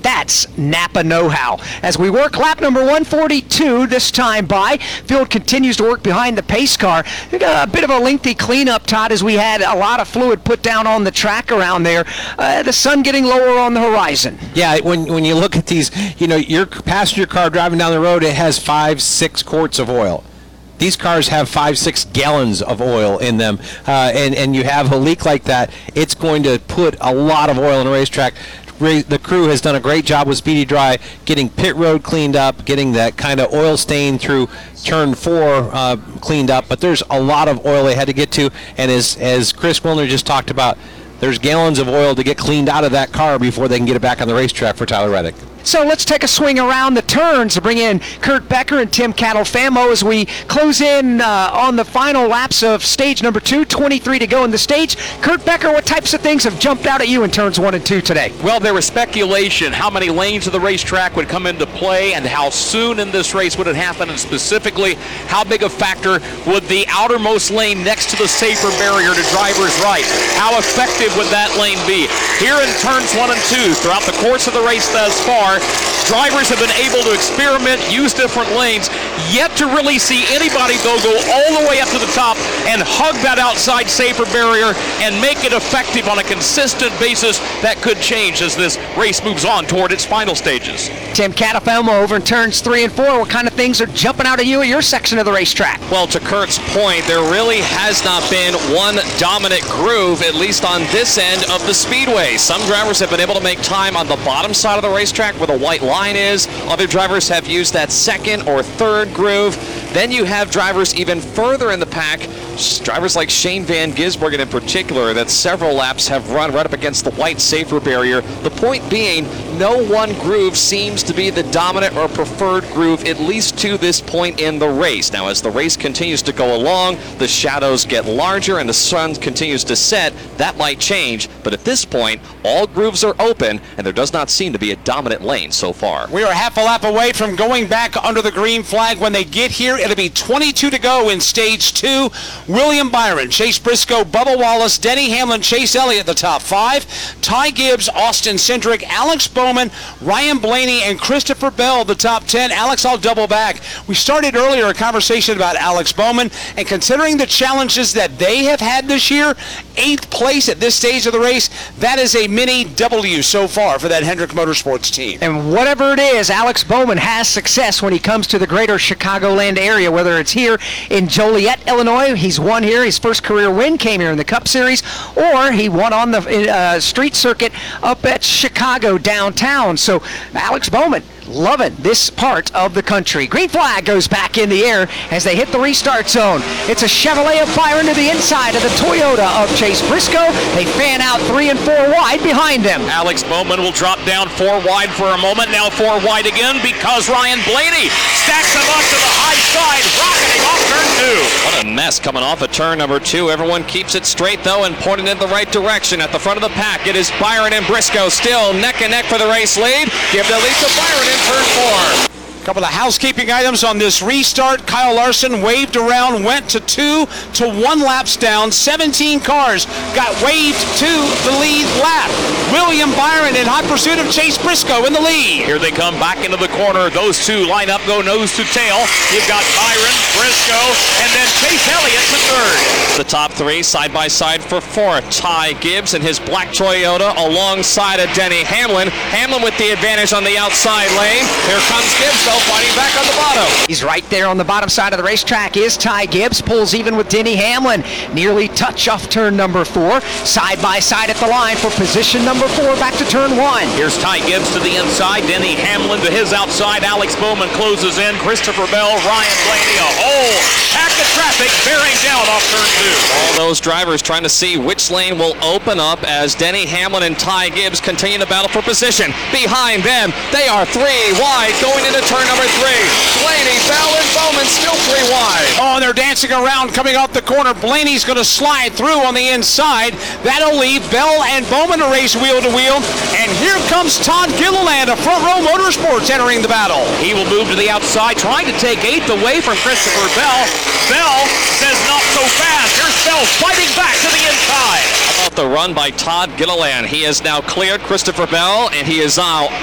That's Napa know-how. As we work lap number 142 this time by, field continues to work behind the pace car. We got a bit of a lengthy cleanup, Todd, as we had a lot of fluid put down on the track around there. The sun getting lower on the horizon. Yeah, when you look at these, your passenger car driving down the road, it has 5-6 quarts of oil. These cars have 5-6 gallons of oil in them, and you have a leak like that, it's going to put a lot of oil in a racetrack. The crew has done a great job with Speedy Dry getting pit road cleaned up, getting that kind of oil stain through turn 4 cleaned up, but there's a lot of oil they had to get to, and as Chris Wilner just talked about, there's gallons of oil to get cleaned out of that car before they can get it back on the racetrack for Tyler Reddick. So let's take a swing around the turns to bring in Kurt Becker and Tim Catalfamo as we close in on the final laps of stage number 2, 23 to go in the stage. Kurt Becker, what types of things have jumped out at you in turns 1 and 2 today? Well, there was speculation how many lanes of the racetrack would come into play and how soon in this race would it happen, and specifically how big a factor would the outermost lane next to the safer barrier to driver's right. How effective would that lane be? Here in turns 1 and 2, throughout the course of the race thus far, drivers have been able to experiment, use different lanes, yet to really see anybody, though, go all the way up to the top and hug that outside safer barrier and make it effective on a consistent basis. That could change as this race moves on toward its final stages. Tim Catalfamo over in turns 3 and 4, what kind of things are jumping out at you at your section of the racetrack? Well, to Kurt's point, there really has not been one dominant groove, at least on this end of the speedway. Some drivers have been able to make time on the bottom side of the racetrack where the white line is. Other drivers have used that second or third groove. Then you have drivers even further in the pack, drivers like Shane Van Gisbergen in particular, that several laps have run right up against the white safer barrier. The point being, no one groove seems to be the dominant or preferred groove, at least to this point in the race. Now, as the race continues to go along, the shadows get larger and the sun continues to set, that might change. But at this point, all grooves are open, and there does not seem to be a dominant lane so far. We are half a lap away from going back under the green flag. When they get here, it'll be 22 to go in stage 2. William Byron, Chase Briscoe, Bubba Wallace, Denny Hamlin, Chase Elliott, the top 5. Ty Gibbs, Austin Cindric, Alex Bowman, Ryan Blaney, and Christopher Bell, the top 10. Alex, I'll double back. We started earlier a conversation about Alex Bowman, and considering the challenges that they have had this year, 8th place at this stage of the race, that is a mini W so far for that Hendrick Motorsports team. And whatever it is, Alex Bowman has success when he comes to the greater Chicagoland area, whether it's here in Joliet, Illinois. He's won here. His first career win came here in the Cup Series, or he won on the street circuit up at Chicago downtown. So Alex Bowman loving this part of the country. Green flag goes back in the air as they hit the restart zone. It's a Chevrolet of Byron to the inside of the Toyota of Chase Briscoe. They fan out 3 and 4 wide behind them. Alex Bowman will drop down 4 wide for a moment, now 4 wide again because Ryan Blaney stacks him up to the high side, rocketing off turn 2. What a mess coming off of turn number 2. Everyone keeps it straight, though, and pointed in the right direction. At the front of the pack, it is Byron and Briscoe still neck and neck for the race lead. Give the lead to Byron in turn 4. A couple of housekeeping items on this restart. Kyle Larson waved around, went to 2 to 1 laps down. 17 cars got waved to the lead lap. William Byron in hot pursuit of Chase Briscoe in the lead. Here they come back into the corner. Those two line up, go nose to tail. You've got Byron, Briscoe, and then Chase Elliott to third. The top 3 side by side for 4th. Ty Gibbs and his black Toyota alongside of Denny Hamlin. Hamlin with the advantage on the outside lane. Here comes Gibbs, though, fighting back on the bottom. He's right there on the bottom side of the racetrack is Ty Gibbs. Pulls even with Denny Hamlin. Nearly touch off turn number 4. Side by side at the line for position number 4 back to turn 1. Here's Ty Gibbs to the inside. Denny Hamlin to his outside. Alex Bowman closes in. Christopher Bell, Ryan Blaney, a whole pack of traffic bearing down off turn 2. All those drivers trying to see which lane will open up as Denny Hamlin and Ty Gibbs continue to battle for position. Behind them, they are 3 wide going into turn number 3. Blaney, Bell, and Bowman still 3 wide. Oh, and they're dancing around coming off the corner. Blaney's going to slide through on the inside. That'll leave Bell and Bowman to race wheel to wheel. And here comes Todd Gilliland of Front Row Motorsports entering the battle. He will move to the outside, trying to take 8th away from Christopher Bell. Bell says not so fast. Here's Bell fighting back to the inside. How about the run by Todd Gilliland? He has now cleared Christopher Bell, and he is now